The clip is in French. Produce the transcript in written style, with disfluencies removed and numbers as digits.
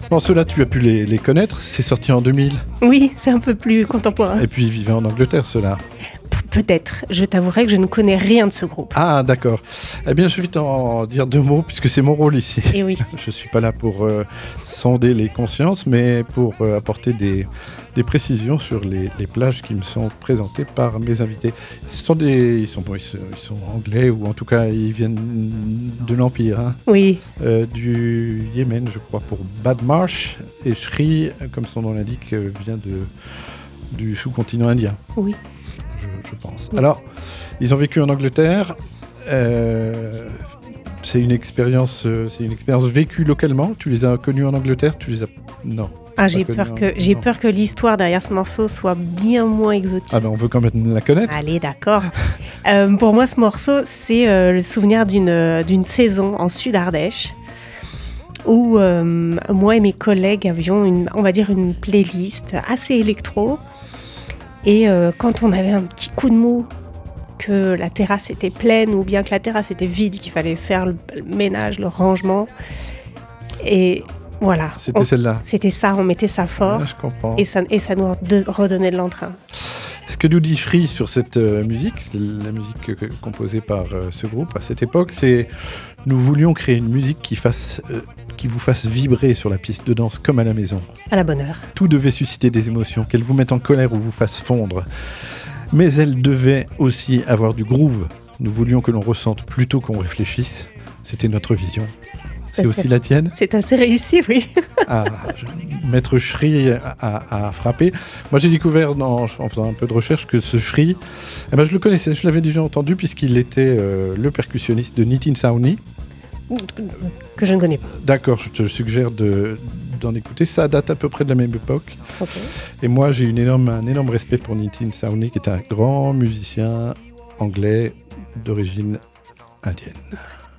Bon, ceux-là, tu as pu les connaître. C'est sorti en 2000. Oui, c'est un peu plus contemporain. Et puis, ils vivaient en Angleterre, ceux-là. Peut-être. Je t'avouerai que je ne connais rien de ce groupe. Ah, d'accord. Eh bien, je vais t'en dire 2 mots, puisque c'est mon rôle ici. Et oui. Je ne suis pas là pour sonder les consciences, mais pour apporter des précisions sur les plages qui me sont présentées par mes invités. Ils sont anglais, ou en tout cas, ils viennent de l'Empire. Hein, Oui. du Yémen, je crois, pour Bad Marsh. Et Shri, comme son nom l'indique, vient du sous-continent indien. Oui. Je pense. Alors, ils ont vécu en Angleterre. C'est une expérience vécue localement. Tu les as connus en Angleterre? Non. Ah, j'ai peur que l'histoire derrière ce morceau soit bien moins exotique. Ah ben, on veut quand même la connaître. Allez, d'accord. Pour moi, ce morceau, c'est le souvenir d'une saison en Sud-Ardèche où moi et mes collègues avions une playlist assez électro. Et quand on avait un petit coup de mou, que la terrasse était pleine ou bien que la terrasse était vide, qu'il fallait faire le ménage, le rangement. Et voilà. C'était celle-là. C'était ça, on mettait ça fort. Ah, je comprends. Et ça nous redonnait de l'entrain. Ce que nous dit Shri sur cette musique, la musique composée par ce groupe à cette époque, c'est nous voulions créer une musique qui vous fasse vibrer sur la piste de danse comme à la maison. À la bonne heure. Tout devait susciter des émotions, qu'elle vous mette en colère ou vous fasse fondre. Mais elle devait aussi avoir du groove. Nous voulions que l'on ressente plutôt qu'on réfléchisse. C'était notre vision. C'est aussi la tienne? C'est assez réussi, oui. Maître Shri a frappé. Moi, j'ai découvert en faisant un peu de recherche que ce Shri, je le connaissais, je l'avais déjà entendu puisqu'il était le percussionniste de Nitin Sawhney. Que je ne connais pas. D'accord, je te suggère d'en écouter. Ça date à peu près de la même époque. Okay. Et moi, j'ai un énorme respect pour Nitin Sawhney, qui est un grand musicien anglais d'origine indienne.